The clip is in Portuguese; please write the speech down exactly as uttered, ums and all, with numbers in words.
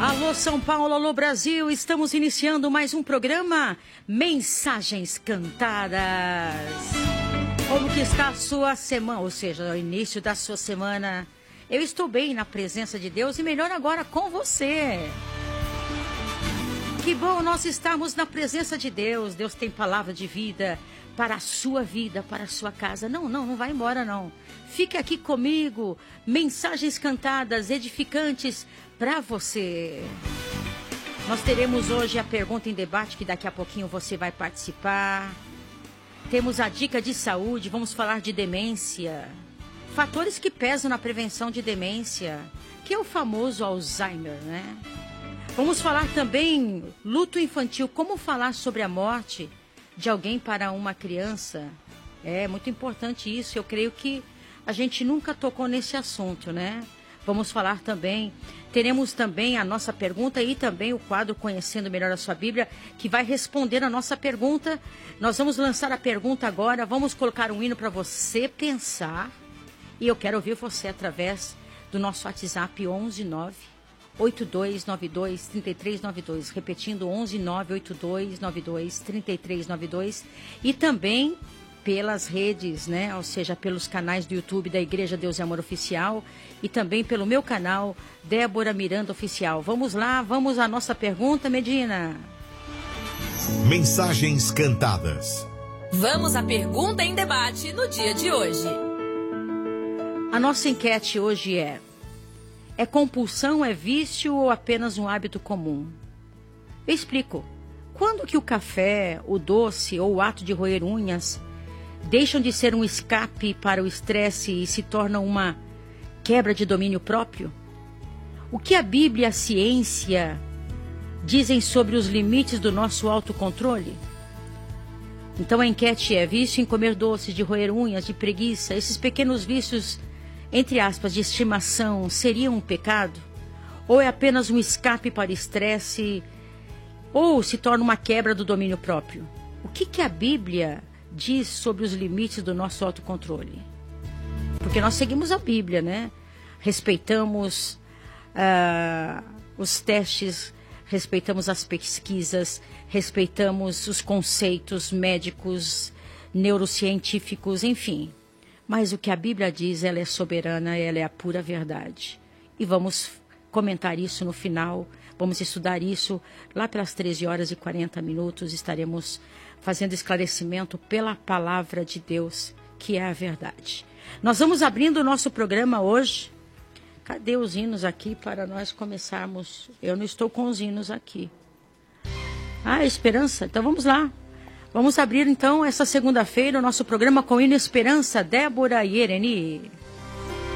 Alô São Paulo, alô Brasil, estamos iniciando mais um programa Mensagens Cantadas. Como que está a sua semana, ou seja, o início da sua semana? Eu estou bem na presença de Deus e melhor agora com você. Que bom nós estarmos na presença de Deus. Deus tem palavra de vida para a sua vida, para a sua casa. Não, não, não vai embora não. Fique aqui comigo. Mensagens cantadas, edificantes para você. Nós teremos hoje a pergunta em debate, que daqui a pouquinho você vai participar. Temos a dica de saúde, vamos falar de demência. Fatores que pesam na prevenção de demência, que é o famoso Alzheimer, né? Vamos falar também luto infantil, como falar sobre a morte de alguém para uma criança. É muito importante isso, eu creio que a gente nunca tocou nesse assunto, né? Vamos falar também, teremos também a nossa pergunta e também o quadro Conhecendo Melhor a Sua Bíblia, que vai responder a nossa pergunta. Nós vamos lançar a pergunta agora, vamos colocar um hino para você pensar. E eu quero ouvir você através do nosso WhatsApp onze nove oito dois nove dois três três nove dois. Repetindo, onze nove oito dois nove dois três três nove dois. E também pelas redes, né? Ou seja, pelos canais do YouTube da Igreja Deus e Amor Oficial e também pelo meu canal Débora Miranda Oficial. Vamos lá, vamos à nossa pergunta, Medina. Mensagens cantadas. Vamos à pergunta em debate no dia de hoje. A nossa enquete hoje é: é compulsão, é vício ou apenas um hábito comum? Eu explico. Quando que o café, o doce ou o ato de roer unhas deixam de ser um escape para o estresse e se tornam uma quebra de domínio próprio? O que a Bíblia e a ciência dizem sobre os limites do nosso autocontrole? Então a enquete é: vício em comer doces, de roer unhas, de preguiça, esses pequenos vícios, entre aspas, de estimação, seriam um pecado? Ou é apenas um escape para o estresse? Ou se torna uma quebra do domínio próprio? O que, que a Bíblia diz sobre os limites do nosso autocontrole? Porque nós seguimos a Bíblia, né? Respeitamos uh, os testes, respeitamos as pesquisas, respeitamos os conceitos médicos, neurocientíficos, enfim. Mas o que a Bíblia diz, ela é soberana, ela é a pura verdade. E vamos comentar isso no final, vamos estudar isso lá pelas treze horas e quarenta minutos, estaremos fazendo esclarecimento pela palavra de Deus, que é a verdade. Nós vamos abrindo o nosso programa hoje. Cadê os hinos aqui para nós começarmos? Eu não estou com os hinos aqui. Ah, Esperança? Então vamos lá. Vamos abrir então essa segunda-feira o nosso programa com o hino Esperança, Débora e Ereni.